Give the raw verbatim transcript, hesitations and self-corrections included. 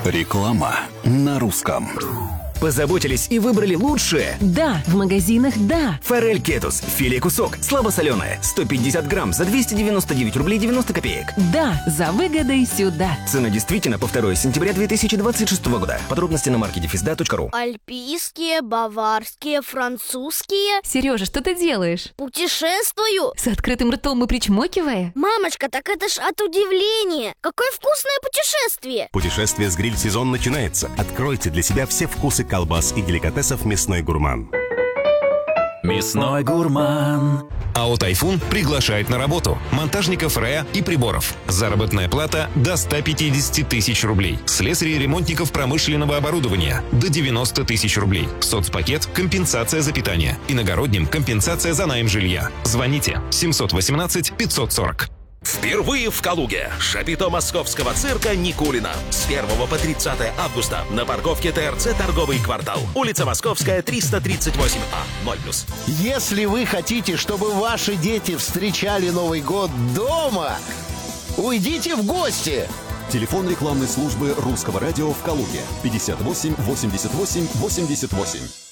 Реклама на русском. Позаботились и выбрали лучшее? Да, в магазинах «Да». Форель кетус, филе кусок, слабосоленая, сто пятьдесят грамм за двести девяносто девять рублей девяносто копеек. «Да», за выгодой сюда. Цена действительно по второе сентября две тысячи двадцать шестого года. Подробности на маркете физда точка ру. Альпийские, баварские, французские. Сережа, что ты делаешь? Путешествую. С открытым ртом и причмокивая? Мамочка, так это ж от удивления. Какое вкусное путешествие. Путешествие с гриль-сезон начинается. Откройте для себя все вкусы колбас и деликатесов «Мясной гурман». Мясной гурман. АО «Тайфун» приглашает на работу монтажников РЭА и приборов. Заработная плата до ста пятидесяти тысяч рублей. Слесарей и ремонтников промышленного оборудования до девяноста тысяч рублей. Соцпакет – компенсация за питание. Иногородним – компенсация за найм жилья. Звоните семьсот восемнадцать пятьсот сорок. Впервые в Калуге. Шапито московского цирка Никулина. С первого по тридцатое августа на парковке ТРЦ «Торговый квартал». Улица Московская, триста тридцать восемь А, ноль плюс. Если вы хотите, чтобы ваши дети встречали Новый год дома, уйдите в гости. Телефон рекламной службы Русского радио в Калуге. пятьдесят восемь восемьдесят восемь восемьдесят восемь.